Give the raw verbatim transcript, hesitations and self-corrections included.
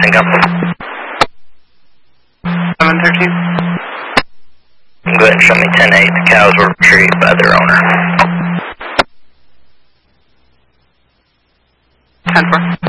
Bingo. seven thirteen. Go ahead and show me ten eight. The cows were retrieved by their owner. ten four.